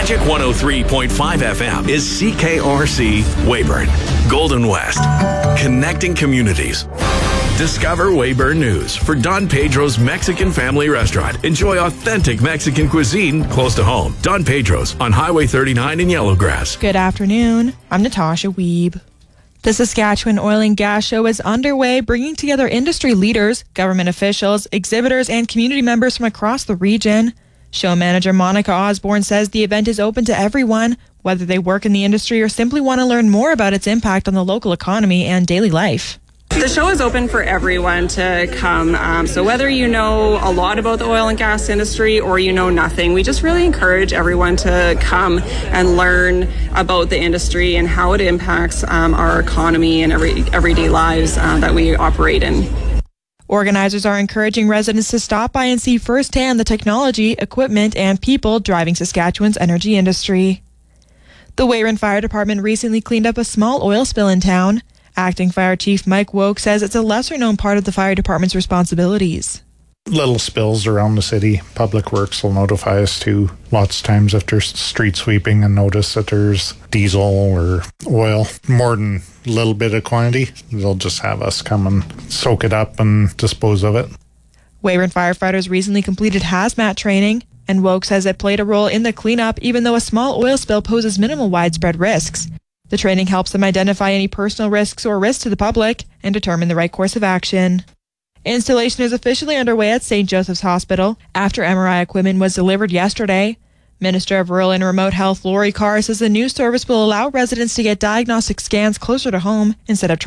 Magic 103.5 FM is CKRC Weyburn, Golden West, connecting communities. Discover Weyburn News for Don Pedro's Mexican Family Restaurant. Enjoy authentic Mexican cuisine close to home. Don Pedro's on Highway 39 in Yellowgrass. Good afternoon. I'm Natasha Wiebe. The Saskatchewan Oil and Gas Show is underway, bringing together industry leaders, government officials, exhibitors, and community members from across the region. Show manager Monica Osborne says the event is open to everyone, whether they work in the industry or simply want to learn more about its impact on the local economy and daily life. The show is open for everyone to come. So whether you know a lot about the oil and gas industry or you know nothing, we just really encourage everyone to come and learn about the industry and how it impacts our economy and everyday lives that we operate in. Organizers are encouraging residents to stop by and see firsthand the technology, equipment, and people driving Saskatchewan's energy industry. The Weyburn Fire Department recently cleaned up a small oil spill in town. Acting Fire Chief Mike Woke says it's a lesser-known part of the fire department's responsibilities. Little spills around the city, Public Works will notify us too. Lots of times if there's street sweeping and notice that there's diesel or oil, more than a little bit of quantity, they'll just have us come and soak it up and dispose of it. Weyburn firefighters recently completed hazmat training, and Woke says it played a role in the cleanup even though a small oil spill poses minimal widespread risks. The training helps them identify any personal risks or risks to the public and determine the right course of action. Installation is officially underway at St. Joseph's Hospital after MRI equipment was delivered yesterday. Minister of Rural and Remote Health Lori Carr says the new service will allow residents to get diagnostic scans closer to home instead of